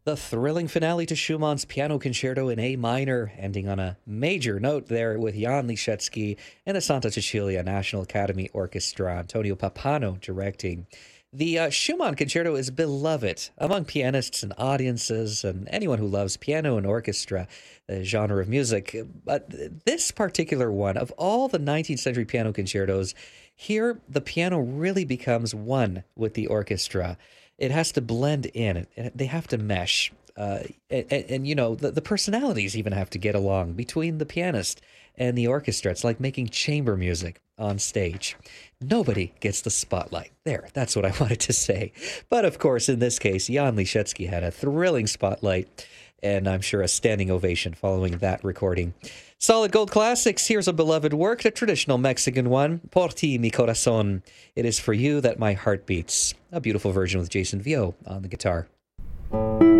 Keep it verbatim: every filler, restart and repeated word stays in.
The thrilling finale to Schumann's Piano Concerto in A minor, ending on a major note there with Jan Liszewski and the Santa Cecilia National Academy Orchestra, Antonio Pappano directing. The uh, Schumann Concerto is beloved among pianists and audiences and anyone who loves piano and orchestra, the genre of music. But this particular one, of all the nineteenth century piano concertos, here the piano really becomes one with the orchestra. It has to blend in. They have to mesh. Uh, and, and, you know, the, the personalities even have to get along between the pianist and the orchestra. It's like making chamber music on stage. Nobody gets the spotlight. There, that's what I wanted to say. But of course, in this case, Jan Liszewski had a thrilling spotlight, and I'm sure a standing ovation following that recording. Solid Gold Classics, here's a beloved work, a traditional Mexican one, Por ti mi corazón. It is for you that my heart beats. A beautiful version with Jason Vio on the guitar.